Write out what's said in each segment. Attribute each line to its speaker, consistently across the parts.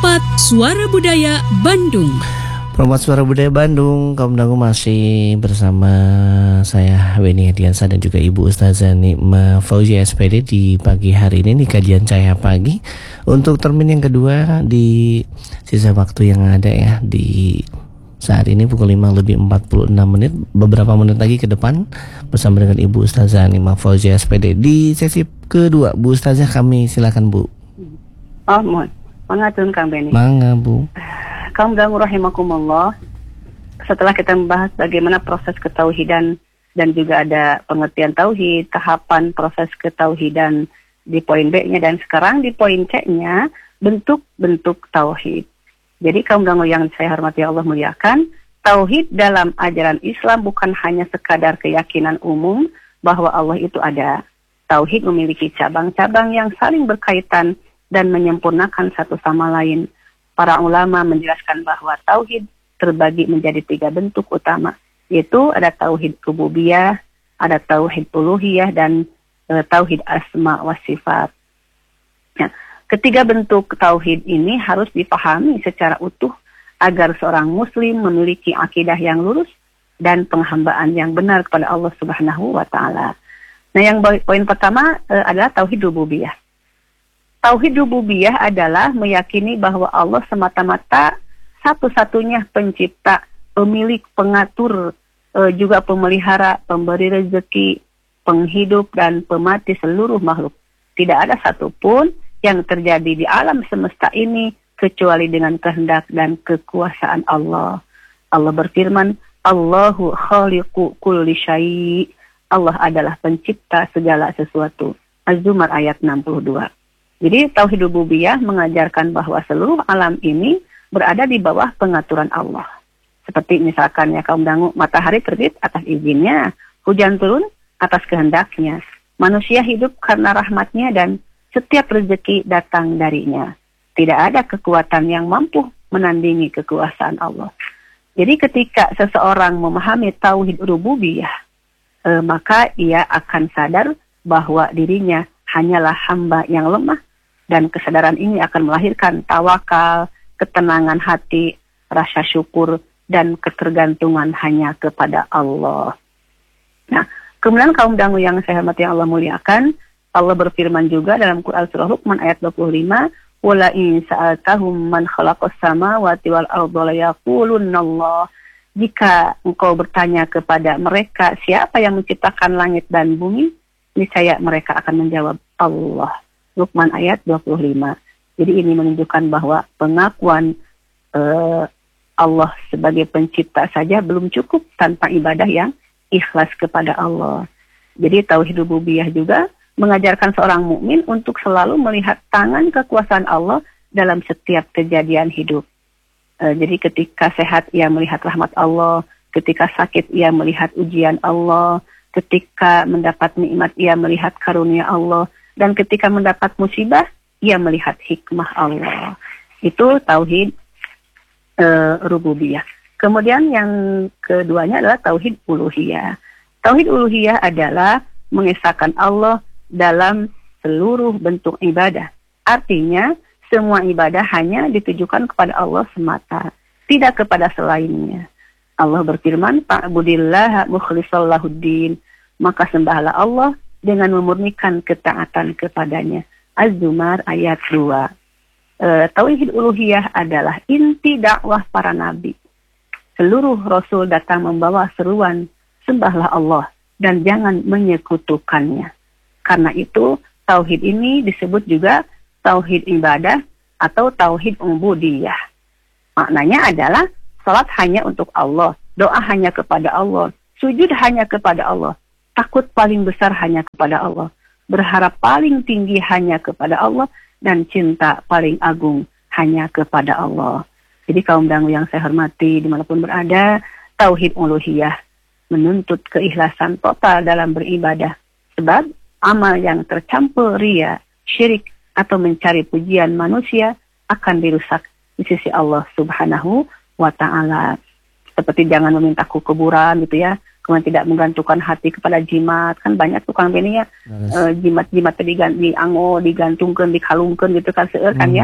Speaker 1: Perempat Suara Budaya Bandung.
Speaker 2: Perempat Suara Budaya Bandung, kaum dangu masih bersama saya Weni Hadiansa dan juga Ibu Ustazah Nikmah Fauzia SPD di pagi hari ini di kajian Cahaya Pagi untuk termin yang kedua di sisa waktu yang ada ya di saat ini pukul 5 lebih 46 menit, beberapa menit lagi ke depan bersama dengan Ibu Ustazah Nikmah Fauzia SPD di sesi kedua. Bu Ustazah, kami silakan Bu.
Speaker 3: Oh, mohon mengatun Kang Beni.
Speaker 2: Mangga Bu.
Speaker 3: Kaum dangu rahimakumullah. Setelah kita membahas bagaimana proses ketauhidan dan juga ada pengertian tauhid, tahapan proses ketauhidan di poin B-nya, dan sekarang di poin C-nya bentuk-bentuk tauhid. Jadi kaum dangu yang saya hormati Allah muliakan, tauhid dalam ajaran Islam bukan hanya sekadar keyakinan umum bahwa Allah itu ada. Tauhid memiliki cabang-cabang yang saling berkaitan dan menyempurnakan satu sama lain. Para ulama menjelaskan bahwa tauhid terbagi menjadi 3 bentuk utama, yaitu ada tauhid rububiyah, ada tauhid uluhiyah, dan tauhid asma wa sifat. Nah, ketiga bentuk tauhid ini harus dipahami secara utuh agar seorang muslim memiliki akidah yang lurus dan penghambaan yang benar kepada Allah Subhanahu wa taala. Nah, yang poin pertama adalah tauhid rububiyah. Tauhid rububiyah adalah meyakini bahwa Allah semata-mata satu-satunya pencipta, pemilik, pengatur, juga pemelihara, pemberi rezeki, penghidup, dan pemati seluruh makhluk. Tidak ada satupun yang terjadi di alam semesta ini kecuali dengan kehendak dan kekuasaan Allah. Allah berfirman, Allahu khaliqu kulli syai'. Allah adalah pencipta segala sesuatu. Az-Zumar ayat 62. Jadi tauhid rububiyah mengajarkan bahwa seluruh alam ini berada di bawah pengaturan Allah. Seperti misalkan ya kaum dangu, matahari terbit atas izinnya, hujan turun atas kehendaknya, manusia hidup karena rahmatnya, dan setiap rezeki datang darinya. Tidak ada kekuatan yang mampu menandingi kekuasaan Allah. Jadi ketika seseorang memahami tauhid rububiyah, maka ia akan sadar bahwa dirinya hanyalah hamba yang lemah, dan kesadaran ini akan melahirkan tawakal, ketenangan hati, rasa syukur, dan ketergantungan hanya kepada Allah. Nah, kemudian kaum dangu yang saya hormati Allah muliakan, Allah berfirman juga dalam Quran surah Luqman ayat 25, "Wala in sa'altahum man khalaqas samawati wal arda la yaqulunallah." Jika engkau bertanya kepada mereka siapa yang menciptakan langit dan bumi, niscaya mereka akan menjawab Allah. Luqman ayat 25. Jadi ini menunjukkan bahwa pengakuan Allah sebagai pencipta saja belum cukup tanpa ibadah yang ikhlas kepada Allah. Jadi tauhid rububiyah juga mengajarkan seorang mukmin untuk selalu melihat tangan kekuasaan Allah dalam setiap kejadian hidup. Jadi ketika sehat ia melihat rahmat Allah, ketika sakit ia melihat ujian Allah, ketika mendapat nikmat ia melihat karunia Allah, dan ketika mendapat musibah ia melihat hikmah Allah. Itu tauhid rububiyah. Kemudian yang keduanya adalah tauhid uluhiyah. Tauhid uluhiyah adalah mengesahkan Allah dalam seluruh bentuk ibadah. Artinya semua ibadah hanya ditujukan kepada Allah semata, tidak kepada selainnya. Allah berfirman, "Fa'budillaha mukhlishal lahuddin." Maka sembahlah Allah dengan memurnikan ketaatan kepadanya. Az-Zumar ayat 2. Tauhid uluhiyah adalah inti dakwah para nabi. Seluruh rasul datang membawa seruan, sembahlah Allah dan jangan menyekutukannya. Karena itu, tauhid ini disebut juga tauhid ibadah atau tauhid ubudiyah. Maknanya adalah salat hanya untuk Allah, doa hanya kepada Allah, sujud hanya kepada Allah, takut paling besar hanya kepada Allah, berharap paling tinggi hanya kepada Allah, dan cinta paling agung hanya kepada Allah. Jadi kaum dangu yang saya hormati dimanapun berada, tauhid uluhiyah menuntut keikhlasan total dalam beribadah. Sebab amal yang tercampur ria, syirik, atau mencari pujian manusia akan dirusak di sisi Allah Subhanahu wa ta'ala. Seperti jangan meminta kuburan gitu ya, kemudian tidak menggantungkan hati kepada jimat. Kan banyak tukang beni ya, jimat-jimat digantungkan, dikalungkan gitu kan, seueur kan ya.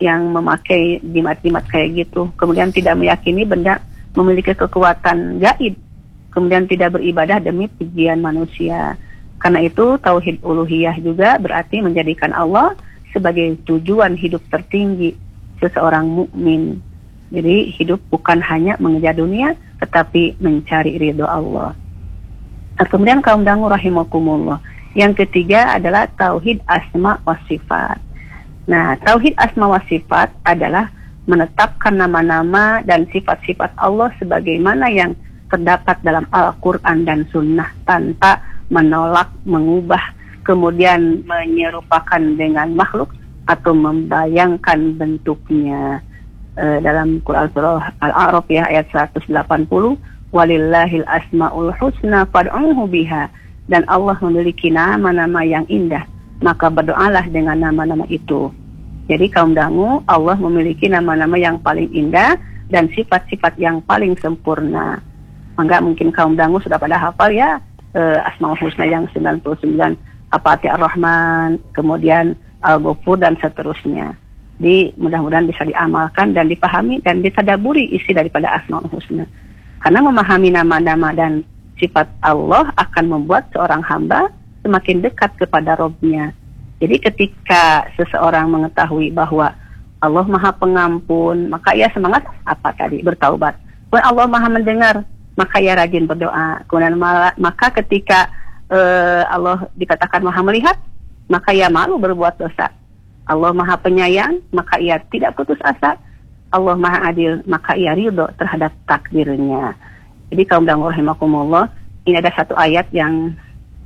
Speaker 3: yang memakai jimat-jimat kayak gitu, kemudian tidak meyakini benda memiliki kekuatan gaib, kemudian tidak beribadah demi pujian manusia. Karena itu tauhid uluhiyah juga berarti menjadikan Allah sebagai tujuan hidup tertinggi seseorang mukmin. Jadi hidup bukan hanya mengejar dunia, tetapi mencari ridho Allah. Nah, kemudian kaum dangu rahimakumullah, yang ketiga adalah tauhid asma wa sifat. Nah, tauhid asma wa sifat adalah menetapkan nama-nama dan sifat-sifat Allah sebagaimana yang terdapat dalam Al-Quran dan Sunnah tanpa menolak, mengubah, kemudian menyerupakan dengan makhluk atau membayangkan bentuknya. Dalam Quran surah Al-A'raf ya ayat 180, walillahil asmaul husna fad'uhu biha, dan Allah memiliki nama-nama yang indah, maka berdoalah dengan nama-nama itu. Jadi kaum dangu, Allah memiliki nama-nama yang paling indah dan sifat-sifat yang paling sempurna. Enggak mungkin kaum dangu sudah pada hafal ya Asmaul Husna yang 99, Apati Ar-Rahman, kemudian Al-Ghafur dan seterusnya. Jadi mudah-mudahan bisa diamalkan dan dipahami dan ditadaburi isi daripada Asmaul Husna. Karena memahami nama-nama dan sifat Allah akan membuat seorang hamba semakin dekat kepada Rabb-Nya. Jadi ketika seseorang mengetahui bahwa Allah Maha Pengampun, maka ia semangat bertaubat. Kemudian Allah Maha Mendengar, maka ia rajin berdoa. Kemudian maka ketika Allah dikatakan Maha Melihat, maka ia malu berbuat dosa. Allah Maha Penyayang, maka ia tidak putus asa. Allah Maha Adil, maka ia ridho terhadap takdirnya. Jadi kaum dangu rahimakumullah, ini ada satu ayat yang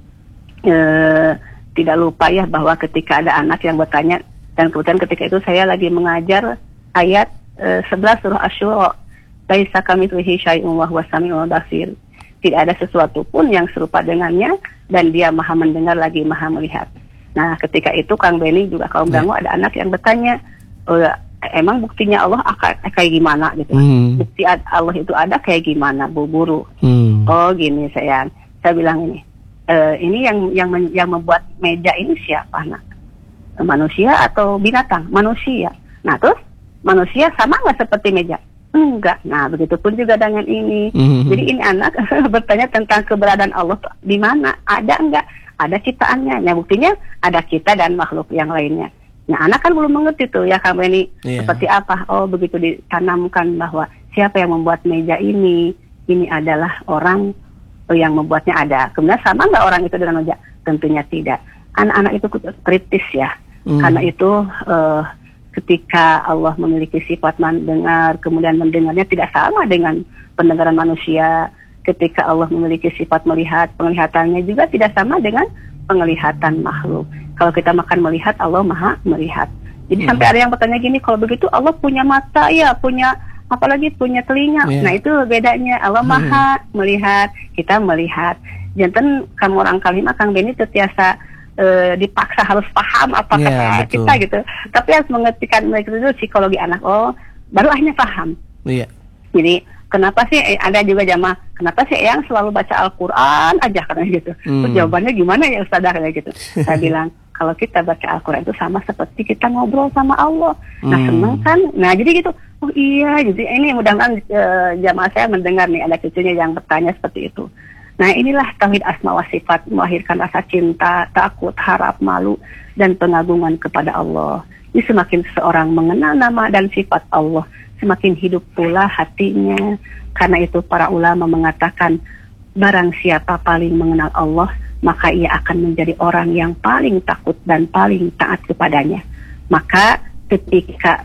Speaker 3: tidak lupa ya, bahwa ketika ada anak yang bertanya, dan kemudian ketika itu saya lagi mengajar ayat 11 surah Asy-Syura, laisa kamitslihi syai'un wa huwas samiul basir. Tidak ada sesuatu pun yang serupa dengannya, dan dia Maha Mendengar lagi Maha Melihat. Nah, ketika itu Kang Beni juga kaum dangu ada anak yang bertanya, emang buktinya Allah kayak gimana gitu. Bukti Allah itu ada kayak gimana, Bu Guru? Oh gini saya bilang ini yang membuat meja ini siapa, nak? Manusia atau binatang? Manusia. Nah terus manusia sama nggak seperti meja? Enggak. Nah begitu pun juga dengan ini. Jadi ini anak bertanya tentang keberadaan Allah di mana? Ada enggak? Ada ciptaannya. Nah buktinya ada kita dan makhluk yang lainnya. Nah anak kan belum mengerti tuh ya Kang Beni, seperti apa. Oh begitu ditanamkan bahwa siapa yang membuat meja ini adalah orang yang membuatnya ada. Kemudian sama nggak orang itu dengan meja? Tentunya tidak. Anak-anak itu kritis ya. Karena itu ketika Allah memiliki sifat mendengar, kemudian mendengarnya tidak sama dengan pendengaran manusia. Ketika Allah memiliki sifat melihat, penglihatannya juga tidak sama dengan penglihatan makhluk. Kalau kita makan melihat, Allah Maha Melihat. Jadi sampai ada yang bertanya gini, kalau begitu Allah punya mata ya, apalagi punya telinga. Nah itu bedanya, Allah Maha Melihat, kita melihat. Jangan kamu orang kalimah Kang Beni terbiasa dipaksa harus paham apa kata kita gitu. Tapi harus mengertikan mereka itu psikologi anak. Oh, baru akhirnya paham. Jadi kenapa sih ada juga jamaah, kenapa sih yang selalu baca Al-Quran aja katanya gitu. Terus jawabannya gimana ya Ustazah katanya gitu. Saya bilang, kalau kita baca Al-Quran itu sama seperti kita ngobrol sama Allah. Nah seneng kan? Nah jadi gitu, oh iya, jadi ini mudah-mudahan jamaah saya mendengar nih ada cucunya yang bertanya seperti itu. Nah inilah tauhid asma wa sifat, melahirkan rasa cinta, takut, harap, malu, dan pengagungan kepada Allah. Ini semakin seseorang mengenal nama dan sifat Allah, semakin hidup pula hatinya. Karena itu para ulama mengatakan, barang siapa paling mengenal Allah, maka ia akan menjadi orang yang paling takut dan paling taat kepadanya. Maka ketika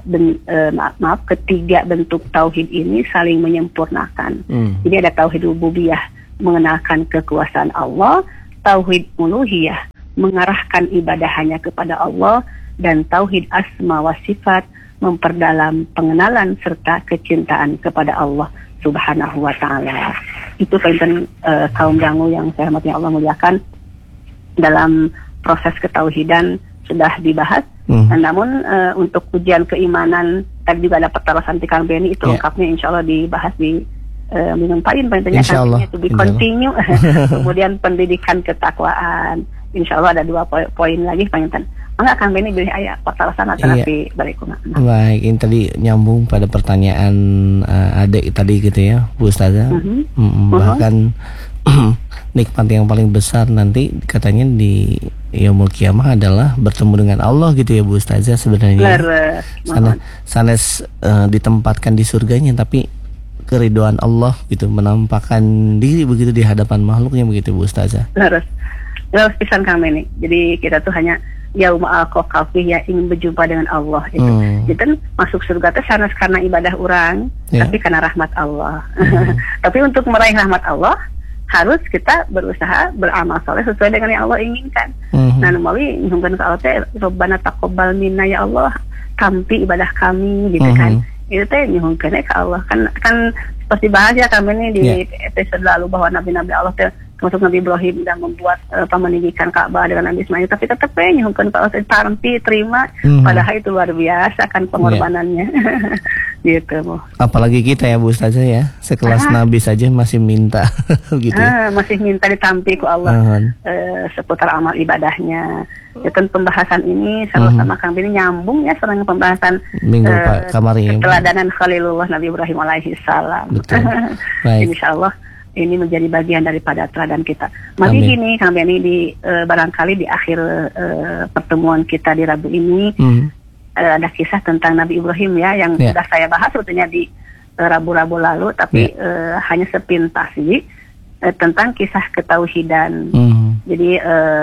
Speaker 3: ketiga bentuk tauhid ini saling menyempurnakan. Jadi ada tauhid rububiyah, mengenalkan kekuasaan Allah, tauhid uluhiyah, mengarahkan ibadah hanya kepada Allah, dan tauhid asma wa sifat, memperdalam pengenalan serta kecintaan kepada Allah Subhanahu wa ta'ala. Itu penting kaum dangu yang saya hormati Allah muliakan, dalam proses ketauhidan sudah dibahas. Namun untuk ujian keimanan tadi juga ada pertarasan di Kang Beni, itu lengkapnya insya Allah dibahas di minggu paling
Speaker 2: insyaallah
Speaker 3: to be continue. Kemudian pendidikan ketakwaan, insyaallah ada 2 poin lagi Pak Intan. Maka Kang Beni pilih ayat pasalasana terapi balikuna.
Speaker 2: Baik, ini tadi nyambung pada pertanyaan adik tadi gitu ya, Bu Ustazah. Bahkan nikmat yang paling besar nanti katanya di yaumul kiamah adalah bertemu dengan Allah gitu ya Bu Ustazah sebenarnya. Sanes ditempatkan di surganya, tapi keridhaan Allah gitu, menampakkan diri begitu di hadapan makhluknya begitu Bu Ustazah.
Speaker 3: Harus pisan Kang Beni. Jadi kita tuh hanya yauma al-qafih ya, ingin berjumpa dengan Allah itu. Jadi masuk surga itu karena ibadah orang, tapi karena rahmat Allah. Tapi untuk meraih rahmat Allah harus kita berusaha beramal soleh sesuai dengan yang Allah inginkan. Nah, melalui nyungkeun ka Allah teh Rabbana taqabbal minna ya Allah, tampi ibadah kami gitu kan. Itu teh nyungkeun ka Allah. Kan seperti bahas ya kami ini di episode lalu bahwa nabi-nabi Allah teh termasuk Nabi Ibrahim dan membuat meninggikan Ka'bah dengan Nabi Ismail, tapi tetap nyungkeun ka Allah tampi terima, padahal itu luar biasa kan pengorbanannya. Gitu Bu. Apalagi kita ya Bu Ustazah ya, sekelas Nabi saja masih minta gitu. Masih minta ditampi ku Allah seputar amal ibadahnya. Ya kan pembahasan ini sama-sama Kang Beni nyambung ya dengan pembahasan minggu kemarin. Keteladanan Khalilullah Nabi Ibrahim alaihi salam. Insyaallah ini menjadi bagian daripada teladan kita. Mari gini Kang Beni di barangkali di akhir pertemuan kita di Rabu ini ada kisah tentang Nabi Ibrahim ya yang sudah saya bahas sebetulnya di Rabu-Rabu lalu, tapi hanya sepintas sih tentang kisah ketauhidan. Jadi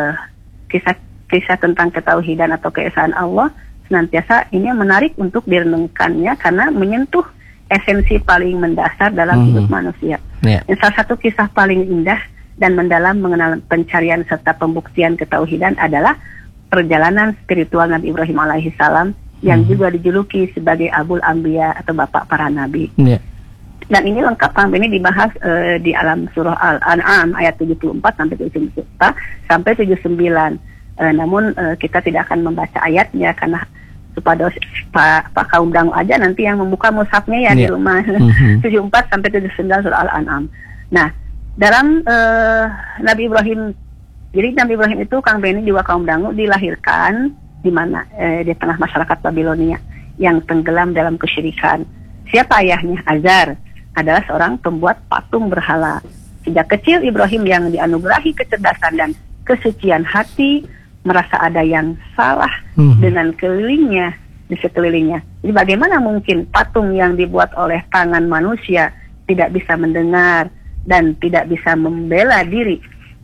Speaker 3: kisah tentang ketauhidan atau keesaan Allah senantiasa ini menarik untuk direnungkannya karena menyentuh esensi paling mendasar dalam hidup manusia. Salah satu kisah paling indah dan mendalam mengenal pencarian serta pembuktian ketauhidan adalah perjalanan spiritual Nabi Ibrahim alaihi salam yang juga dijuluki sebagai Abul Anbiya atau bapak para nabi. Dan ini lengkap Kang Beni dibahas di alam surah Al-An'am ayat 74 sampai 79. Namun kita tidak akan membaca ayatnya karena kepada Pak kaum dangu aja nanti yang membuka mushafnya ya di rumah. 74 sampai 79 surah Al-An'am. Nah, dalam Nabi Ibrahim, jadi Nabi Ibrahim itu Kang Beni juga kaum dangu dilahirkan di mana di tengah masyarakat Babilonia yang tenggelam dalam kesyirikan. Siapa ayahnya? Azar adalah seorang pembuat patung berhala. Sejak kecil Ibrahim yang dianugerahi kecerdasan dan kesucian hati merasa ada yang salah dengan di sekelilingnya. Jadi bagaimana mungkin patung yang dibuat oleh tangan manusia tidak bisa mendengar dan tidak bisa membela diri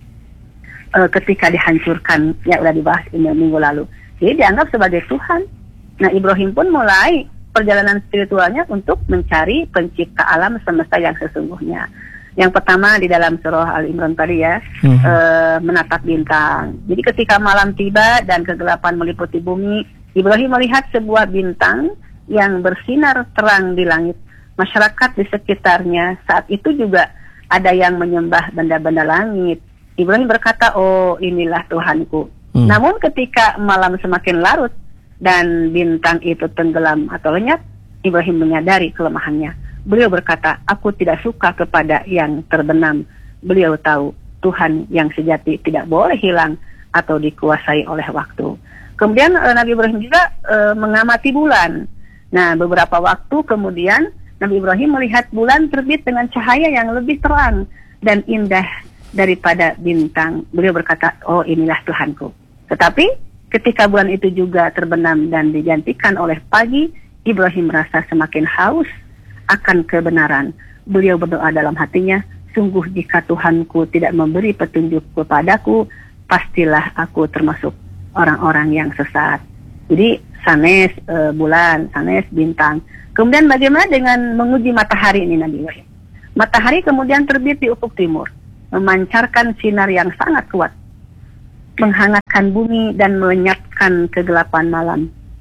Speaker 3: ketika dihancurkan, ya udah dibahas ini minggu lalu. Jadi dianggap sebagai Tuhan. Nah, Ibrahim pun mulai perjalanan spiritualnya untuk mencari pencipta alam semesta yang sesungguhnya. Yang pertama di dalam surah Al-Imran tadi ya, menatap bintang. Jadi ketika malam tiba dan kegelapan meliputi bumi, Ibrahim melihat sebuah bintang yang bersinar terang di langit. Masyarakat di sekitarnya saat itu juga ada yang menyembah benda-benda langit. Ibrahim berkata, oh inilah Tuhanku. Namun ketika malam semakin larut dan bintang itu tenggelam atau lenyap, Ibrahim menyadari kelemahannya. Beliau berkata, aku tidak suka kepada yang terbenam. Beliau tahu Tuhan yang sejati tidak boleh hilang atau dikuasai oleh waktu. Kemudian Nabi Ibrahim juga mengamati bulan. Nah, beberapa waktu kemudian Nabi Ibrahim melihat bulan terbit dengan cahaya yang lebih terang dan indah daripada bintang. Beliau berkata, oh inilah Tuhanku. Tetapi ketika bulan itu juga terbenam dan digantikan oleh pagi, Ibrahim merasa semakin haus akan kebenaran. Beliau berdoa dalam hatinya, sungguh jika Tuhanku tidak memberi petunjuk kepadaku, pastilah aku termasuk orang-orang yang sesat. Jadi sanes bulan, sanes bintang. Kemudian bagaimana dengan menguji matahari ini Nabi Ibrahim? Matahari kemudian terbit di ufuk timur, memancarkan sinar yang sangat kuat, menghangatkan bumi dan melenyapkan kegelapan malam.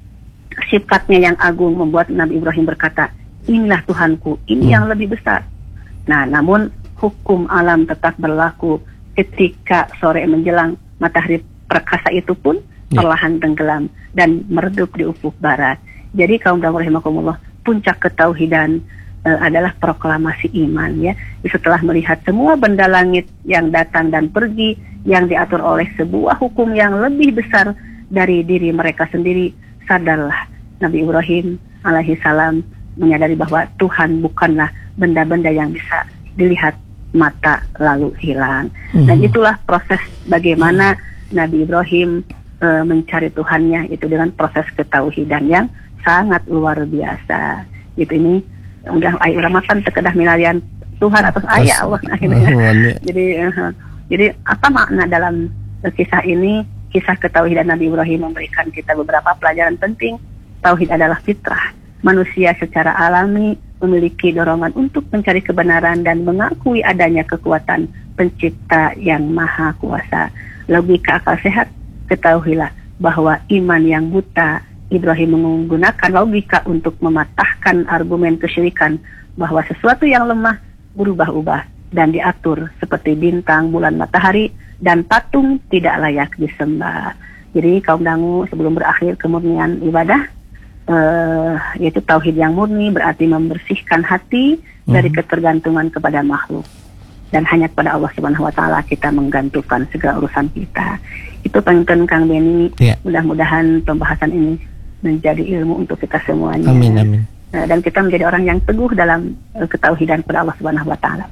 Speaker 3: Sifatnya yang agung membuat Nabi Ibrahim berkata, inilah Tuhanku, ini yang lebih besar. Nah, namun hukum alam tetap berlaku. Ketika sore menjelang, matahari perkasa itu pun perlahan tenggelam dan meredup di ufuk barat. Jadi kaum rahimakumullah, puncak ketauhidan adalah proklamasi iman ya. Setelah melihat semua benda langit yang datang dan pergi, yang diatur oleh sebuah hukum yang lebih besar dari diri mereka sendiri. Sadarlah, Nabi Ibrahim alaihi salam menyadari bahwa Tuhan bukanlah benda-benda yang bisa dilihat mata lalu hilang. Dan itulah proses bagaimana Nabi Ibrahim mencari Tuhannya, itu dengan proses ketauhidan yang sangat luar biasa. Gitu ini udah ay urang makan tekedah milarian Tuhan atau ayah Allah akhirnya. Jadi apa makna dalam kisah ini? Kisah ketauhidan Nabi Ibrahim memberikan kita beberapa pelajaran penting. Tauhid adalah fitrah. Manusia secara alami memiliki dorongan untuk mencari kebenaran dan mengakui adanya kekuatan pencipta yang maha kuasa. Logika akal sehat, ketahuilah bahwa iman yang buta, Ibrahim menggunakan logika untuk mematahkan argumen kesyirikan bahwa sesuatu yang lemah berubah-ubah dan diatur seperti bintang, bulan, matahari, dan patung tidak layak disembah. Jadi kaum dangu, sebelum berakhir kemurnian ibadah, yaitu tauhid yang murni berarti membersihkan hati dari ketergantungan kepada makhluk, dan hanya kepada Allah Subhanahu wa taala kita menggantungkan segala urusan kita. Itu penting Kang Beni. Mudah-mudahan pembahasan ini menjadi ilmu untuk kita semuanya.
Speaker 2: Amin, amin.
Speaker 3: Dan kita menjadi orang yang teguh dalam ketauhidan kepada Allah Subhanahu wa taala.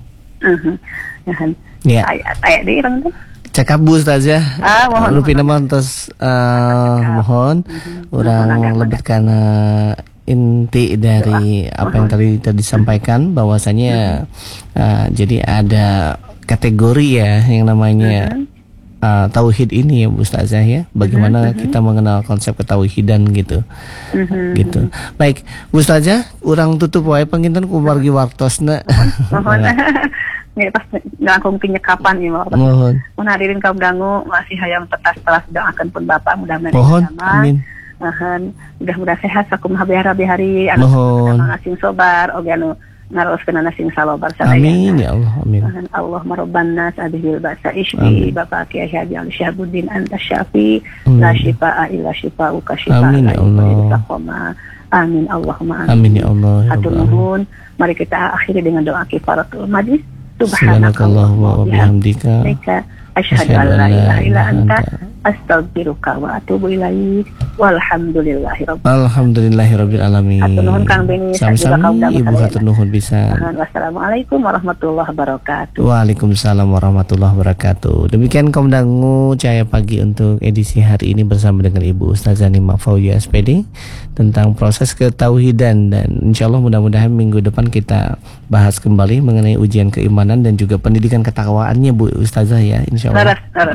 Speaker 3: Ayat di irang tuh.
Speaker 2: Cakap Bu Ustazah,
Speaker 3: mohon
Speaker 2: Lupina mantos mohon orang lebih karena inti dari apa yang tadi disampaikan bahwasanya jadi ada kategori ya yang namanya tauhid ini ya Bu Ustazah ya. Bagaimana kita mengenal konsep ketauhidan gitu. Gitu. Baik, Bu Ustazah, urang tutup wae panginten kumargi wartosna.
Speaker 3: Mohon. Ini pas ngangkung penyekapan ya
Speaker 2: mohon.
Speaker 3: Hadirin kaum dangu masih hayang tetas telah doakan pun Bapak mudah-mudahan
Speaker 2: mohon. Amin.
Speaker 3: Mudah-mudahan sehat sakumaha behari
Speaker 2: mohon.
Speaker 3: Asing sobar oge anu naroskeun asing salobar sadaya.
Speaker 2: Amin ya Allah, amin.
Speaker 3: Allahumma rabban nas adhil ba'sa isbi Bapak Kiai Haji Ali Syahabuddin anta syafi la syifaa illa syifauka syifaa.
Speaker 2: Amin ya Allah.
Speaker 3: Amin Allahumma amin.
Speaker 2: Amin ya Allah.
Speaker 3: Hatur nuhun. Mari kita akhiri dengan doa kifaratul majlis.
Speaker 2: Subhanakallahumma wa bihamdika
Speaker 3: asyhadu an la ilaha illa anta astaghfiruka wa atubu ilaik. Alhamdulillahirabbil alamin.
Speaker 2: Hatur
Speaker 3: nuhun Kang Beni.
Speaker 2: Sama-sama Ibu hatur nuhun bisa.
Speaker 3: Wassalamualaikum warahmatullahi wabarakatuh.
Speaker 2: Waalaikumsalam warahmatullahi wabarakatuh. Demikian kaum dangu Cahaya Pagi untuk edisi hari ini bersama dengan Ibu Ustazah Nima Fauzia SPD tentang proses ketauhidan, dan insyaallah mudah-mudahan minggu depan kita bahas kembali mengenai ujian keimanan dan juga pendidikan ketakwaannya Bu Ustazah ya, insyaallah.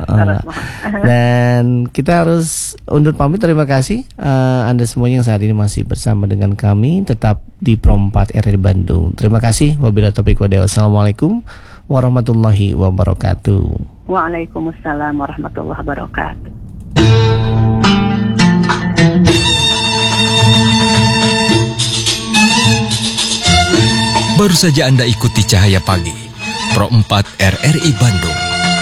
Speaker 2: Dan kita harus undur pamit. Terima kasih Anda semuanya yang saat ini masih bersama dengan kami tetap di Pro 4 RRI Bandung. Terima kasih. Wabillahi taufiq wal hidayah. Wassalamualaikum warahmatullahi wabarakatuh.
Speaker 3: Waalaikumsalam warahmatullahi wabarakatuh.
Speaker 4: Baru saja Anda ikuti Cahaya Pagi Pro 4 RRI Bandung.